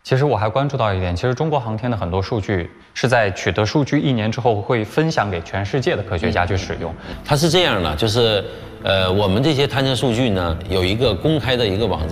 其实我还关注到一点，其实中国航天的很多数据是在取得数据1年之后会分享给全世界的科学家去使用。 它是这样的，就是我们这些探测数据呢有一个公开的一个网站。